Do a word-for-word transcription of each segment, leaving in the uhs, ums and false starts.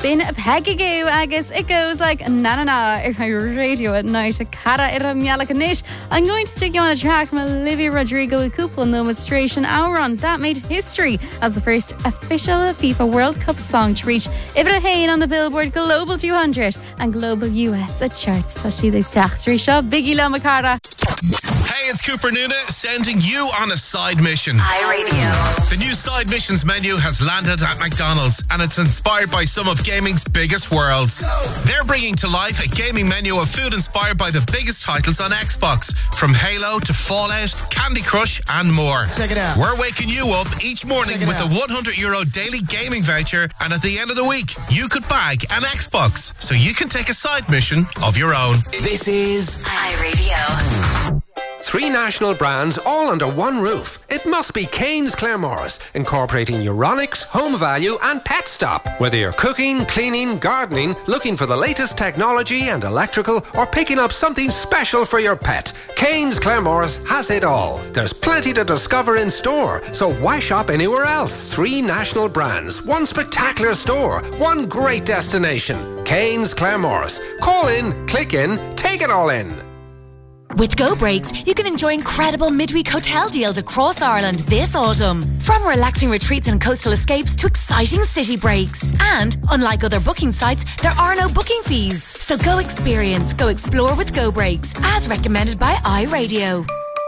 Bin Pegagoo agus it goes like na na na if I radio at night a cara ira mialaka nish. I'm going to stick you on a track from Olivia Rodrigo Couple in the demonstration hour on that made history as the first official FIFA World Cup song to reach Ibra Hain on the Billboard Global two hundred and Global U S at charts. Tashi the Sachtri Shop Biggie Lama Cara. Hey, it's Cooper Nuna sending you on a side mission. iRadio. The new side missions menu has landed at McDonald's and it's inspired by some of gaming's biggest worlds. They're bringing to life a gaming menu of food inspired by the biggest titles on Xbox, from Halo to Fallout, Candy Crush and more. Check it out. We're waking you up each morning with out. a one hundred euro daily gaming voucher, and at the end of the week you could bag an Xbox so you can take a side mission of your own. This is iRadio. Three national brands all under one roof. It must be Kane's Claremorris, incorporating Euronics, Home Value and Pet Stop. Whether you're cooking, cleaning, gardening, looking for the latest technology and electrical, or picking up something special for your pet, Kane's Claremorris has it all. There's plenty to discover in store, so why shop anywhere else? Three national brands, one spectacular store, one great destination. Kane's Claremorris. Call in, click in, take it all in. With Go Breaks, you can enjoy incredible midweek hotel deals across Ireland this autumn. From relaxing retreats and coastal escapes to exciting city breaks. And, unlike other booking sites, there are no booking fees. So go experience, go explore with Go Breaks, as recommended by iRadio.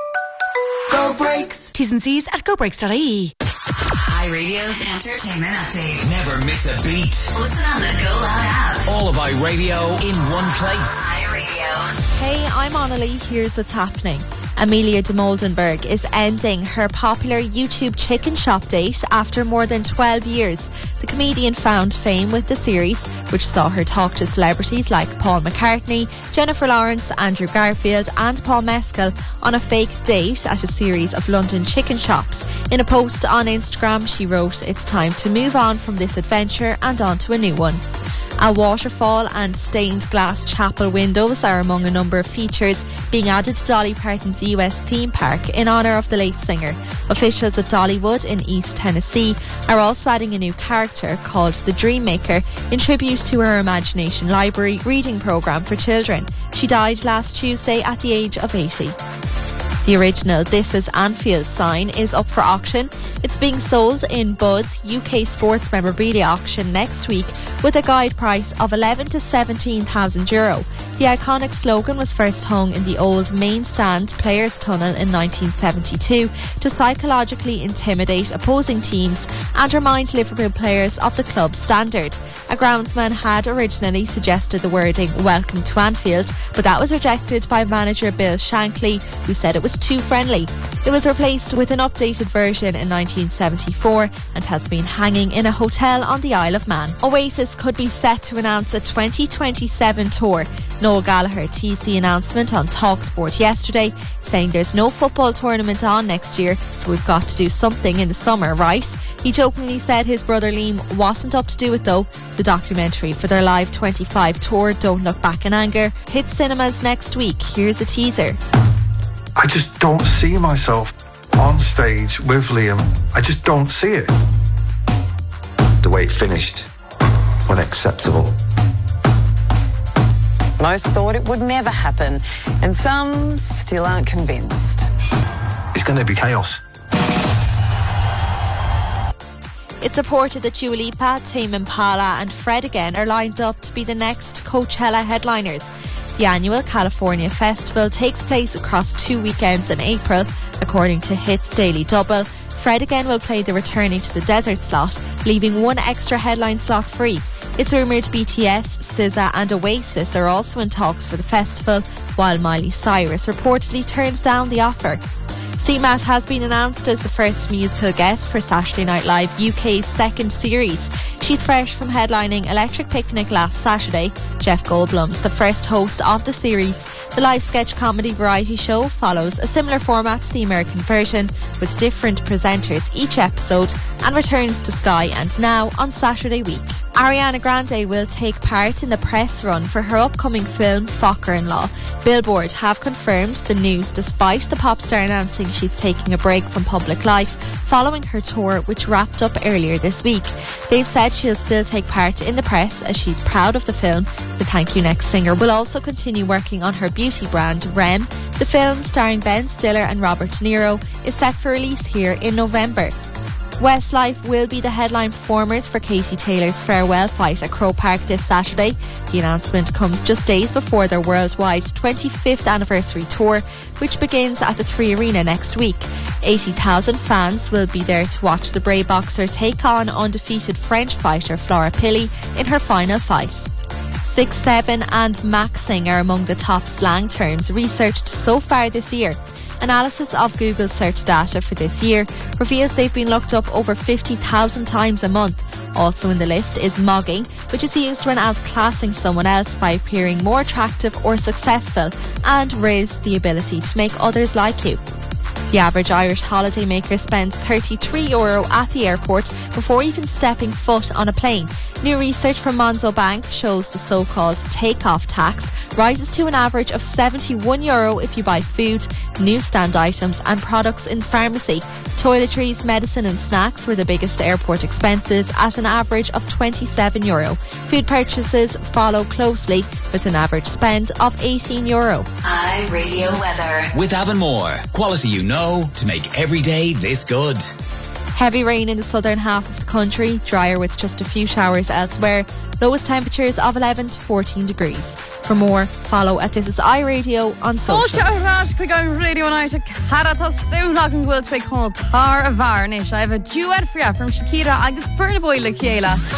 Go Breaks. T's and C's at go breaks dot I E. iRadio's entertainment update. Never miss a beat. Listen on the Go Loud app. All of iRadio in one place. iRadio. Hey, I'm Annalie. Here's what's happening. Amelia de Moldenberg is ending her popular YouTube chicken shop date after more than twelve years. The comedian found fame with the series, which saw her talk to celebrities like Paul McCartney, Jennifer Lawrence, Andrew Garfield and Paul Mescal on a fake date at a series of London chicken shops. In a post on Instagram, she wrote, "It's time to move on from this adventure and on to a new one." A waterfall and stained glass chapel windows are among a number of features being added to Dolly Parton's U S theme park in honour of the late singer. Officials at Dollywood in East Tennessee are also adding a new character called the Dreammaker in tribute to her Imagination Library reading programme for children. She died last Tuesday at the age of eighty. The original This Is Anfield sign is up for auction. It's being sold in Bud's U K Sports Memorabilia auction next week with a guide price of eleven to seventeen thousand euro. The iconic slogan was first hung in the old main stand Players Tunnel in nineteen seventy-two to psychologically intimidate opposing teams and remind Liverpool players of the club's standard. A groundsman had originally suggested the wording "Welcome to Anfield," but that was rejected by manager Bill Shankly, who said it was too friendly. It was replaced with an updated version in nineteen seventy-four and has been hanging in a hotel on the Isle of Man. Oasis could be set to announce a twenty twenty-seven tour. Noel Gallagher teased the announcement on TalkSport yesterday, saying there's no football tournament on next year, so we've got to do something in the summer, right? He jokingly said his brother Liam wasn't up to do it though. The documentary for their Live twenty-five tour, Don't Look Back in Anger, hits cinemas next week. Here's a teaser. I just don't see myself on stage with Liam. I just don't see it. The way it finished, unacceptable. Most thought it would never happen, and some still aren't convinced. It's going to be chaos. It's reported that Dua Lipa, Tame Impala and Fred Again are lined up to be the next Coachella headliners. The annual California Festival takes place across two weekends in April. According to Hits Daily Double, Fred Again will play the Returning to the Desert slot, leaving one extra headline slot free. It's rumoured B T S, S Z A and Oasis are also in talks for the festival, while Miley Cyrus reportedly turns down the offer. C MAT has been announced as the first musical guest for Saturday Night Live U K's second series. She's fresh from headlining Electric Picnic last Saturday. Jeff Goldblum's the first host of the series. The live sketch comedy variety show follows a similar format to the American version, with different presenters each episode, and returns to Sky and Now on Saturday week. Ariana Grande will take part in the press run for her upcoming film Focker-in-Law. Billboard have confirmed the news despite the pop star announcing she's taking a break from public life following her tour, which wrapped up earlier this week. They've said she'll still take part in the press as she's proud of the film. The Thank You Next singer will also continue working on her beauty brand Rem. The film, starring Ben Stiller and Robert De Niro, is set for release here in November. Westlife will be the headline performers for Katie Taylor's farewell fight at Croke Park this Saturday. The announcement comes just days before their worldwide twenty-fifth anniversary tour, which begins at the Three Arena next week. eighty thousand fans will be there to watch the Bray boxer take on undefeated French fighter Flora Pili in her final fight. six seven and maxing are among the top slang terms researched so far this year. Analysis of Google search data for this year reveals they've been looked up over fifty thousand times a month. Also in the list is mogging, which is used when outclassing someone else by appearing more attractive or successful, and riz, the ability to make others like you. The average Irish holidaymaker spends thirty-three euro at the airport before even stepping foot on a plane. New research from Monzo Bank shows the so-called take-off tax rises to an average of seventy-one euro if you buy food, newsstand items and products in pharmacy. Toiletries, medicine and snacks were the biggest airport expenses at an average of twenty-seven euro. Food purchases follow closely with an average spend of eighteen euro. iRadio weather. With Avonmore, quality you know to make every day this good. Heavy rain in the southern half of the country, drier with just a few showers elsewhere. Lowest temperatures of eleven to fourteen degrees. For more, follow at This Is iRadio on socials. Oh, shout chuig an radio night a cara tá súnach an ghfuil tú ag chun tar a bharnish. I have a duet for you from Shakira agus Burna Boy le chéile.